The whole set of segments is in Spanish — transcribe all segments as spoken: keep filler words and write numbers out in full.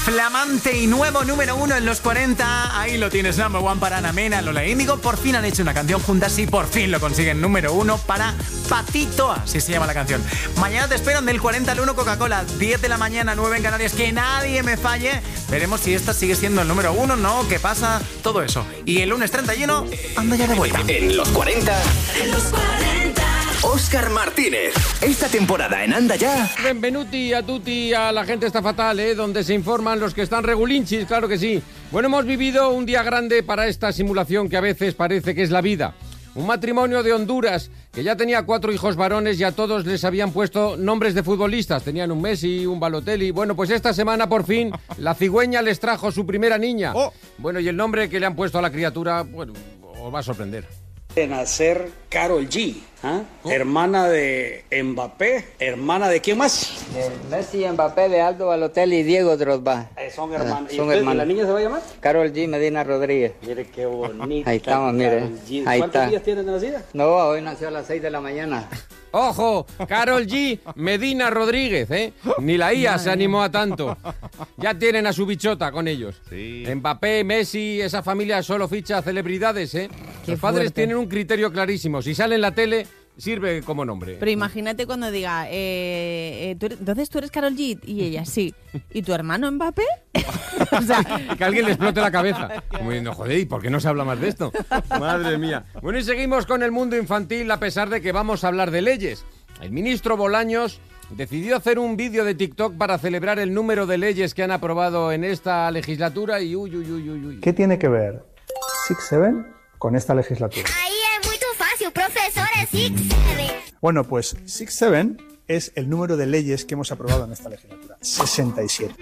Flamante y nuevo número uno en los cuarenta. Ahí lo tienes, number one para Ana Mena, Lola Índigo. Por fin han hecho una canción juntas y por fin lo consiguen. Número uno para Patito, así se llama la canción. Mañana te espero en del cuarenta al uno Coca-Cola. diez de la mañana, nueve en Canarias. Que nadie me falle. Veremos si esta sigue siendo el número uno, no, qué pasa, todo eso. Y el lunes treinta y uno, anda ya de vuelta. En los cuarenta. En los cuarenta. Óscar Martínez. Esta temporada en Anda Ya. Benvenuti a tutti, a La gente está fatal, ¿eh? Donde se informan los que están regulinchis, claro que sí. Bueno, hemos vivido un día grande para esta simulación que a veces parece que es la vida. Un matrimonio de Honduras que ya tenía cuatro hijos varones y a todos les habían puesto nombres de futbolistas. Tenían un Messi, un Balotelli. Bueno, pues esta semana por fin la cigüeña les trajo su primera niña. Oh. Bueno, y el nombre que le han puesto a la criatura, bueno, os va a sorprender. De nacer Karol G, ¿eh? oh. hermana de Mbappé, hermana de ¿quién más? De Messi, Mbappé, de Aldo Balotelli y Diego Drogba. Eh, son hermanos. ¿Y, ¿Y la niña se va a llamar? Karol G Medina Rodríguez. Mire qué bonita. Ahí estamos, mire. Ahí ¿Cuántos está. días tiene de nacida? No, hoy nació a las seis de la mañana. ¡Ojo! Karol G Medina Rodríguez, ¿eh? Ni la I A se animó a tanto. Ya tienen a su bichota con ellos. Sí. Mbappé, Messi, esa familia solo ficha celebridades, ¿eh? Qué Los padres fuerte. Tienen un criterio clarísimo. Si sale en la tele, sirve como nombre. Pero imagínate cuando diga, eh, eh, ¿tú eres, entonces tú eres Karol G, y ella, sí. ¿Y tu hermano Mbappé? O sea, que alguien le explote la cabeza. Como diciendo, joder, ¿y por qué no se habla más de esto? Madre mía. Bueno, y seguimos con el mundo infantil a pesar de que vamos a hablar de leyes. El ministro Bolaños decidió hacer un vídeo de TikTok para celebrar el número de leyes que han aprobado en esta legislatura y uy, uy, uy, uy, uy. ¿Qué tiene que ver Six Seven con esta legislatura? Ahí es muy fácil, profesores Six Seven. Bueno, pues Six Seven es el número de leyes que hemos aprobado en esta legislatura. sesenta y siete.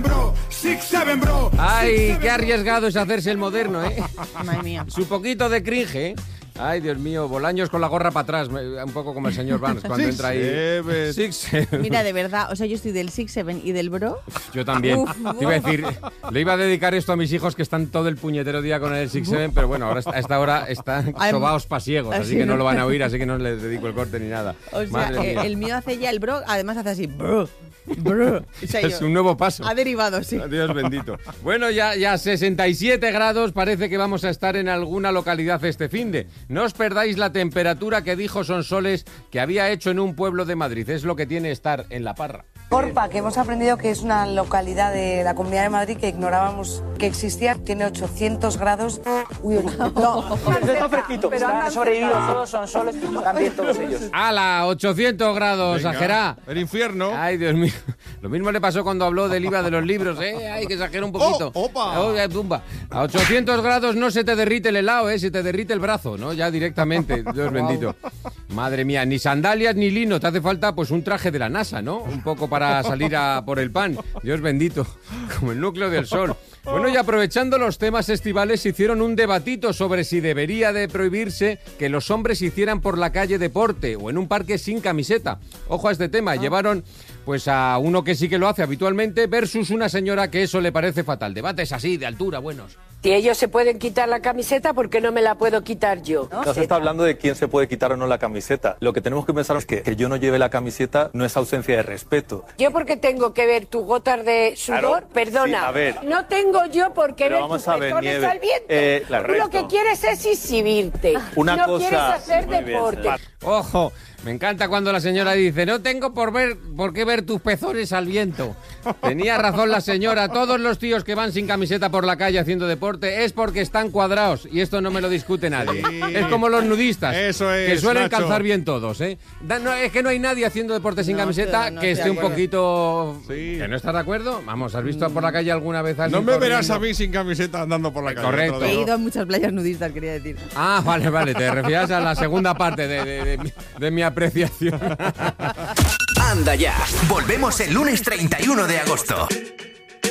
Ay, qué arriesgado es hacerse el moderno, ¿eh? Madre mía. Su poquito de cringe, ¿eh? Ay, Dios mío, Bolaños con la gorra para atrás, un poco como el señor Vance cuando Six entra ahí. Seven. Six Seven. Mira, de verdad, o sea, yo estoy del Six Seven y del Bro. Yo también. Uf, Te iba a decir, le iba a dedicar esto a mis hijos que están todo el puñetero día con el Six Seven, pero bueno, ahora a esta hora están sobaos pasiegos, así que no lo van a oír, así que no les dedico el corte ni nada. O sea, eh, el mío hace ya el Bro, además hace así, Bro. Bro. O sea, es un nuevo paso. Ha derivado, sí. Dios bendito. Bueno, ya, ya sesenta y siete grados, parece que vamos a estar en alguna localidad este finde. No os perdáis la temperatura que dijo Sonsoles que había hecho en un pueblo de Madrid. Es lo que tiene estar en La Parra. Corpa, que hemos aprendido que es una localidad de la Comunidad de Madrid que ignorábamos que existía, tiene ochocientos grados. Uy, no, no, está fresquito. Pero han sobrevivido todos Sonsoles, también todos ellos. ¡Hala! ochocientos grados, exagerá. El infierno. Ay, Dios mío. Lo mismo le pasó cuando habló del I V A de los libros, ¿eh? Ay, que exagera un poquito. Oh, opa. Oh, tumba. A ochocientos grados no se te derrite el helado, ¿eh? Se te derrite el brazo, ¿no? Ya directamente, Dios bendito. Madre mía, ni sandalias ni lino. Te hace falta, pues, un traje de la NASA, ¿no? Un poco para salir a por el pan. Dios bendito. Como el núcleo del sol. Bueno, y aprovechando los temas estivales, hicieron un debatito sobre si debería de prohibirse que los hombres hicieran por la calle deporte o en un parque sin camiseta. Ojo a este tema. Llevaron pues a uno que sí que lo hace habitualmente versus una señora que eso le parece fatal. Debates así, de altura, buenos. Si ellos se pueden quitar la camiseta, ¿por qué no me la puedo quitar yo? No se está hablando de quién se puede quitar o no la camiseta. Lo que tenemos que pensar es que que yo no lleve la camiseta no es ausencia de respeto. Yo porque tengo que ver tus gotas de sudor, claro, perdona, sí, a ver. No tengo yo por qué ver tus pezones al viento. Eh, Tú lo que quieres es exhibirte. Una no cosa, quieres hacer deporte. Bien. Ojo, me encanta cuando la señora dice, no tengo por ver por qué ver tus pezones al viento. Tenía razón la señora, todos los tíos que van sin camiseta por la calle haciendo deporte es porque están cuadrados y esto no me lo discute nadie. Sí. Es como los nudistas, eso es, que suelen Nacho. calzar bien todos, ¿eh? Da, no, es que no hay nadie haciendo deporte sin no, camiseta no, que esté un poquito... Sí. ¿Que no estás de acuerdo? Vamos, ¿has visto por la calle alguna vez a alguien No me corriendo? verás a mí sin camiseta andando por la calle. Correcto. He ido a muchas playas nudistas, quería decir. Ah, vale, vale, te refieres a la segunda parte de, de, de, de, de mi apreciación. Anda Ya. Volvemos el lunes treinta y uno de agosto.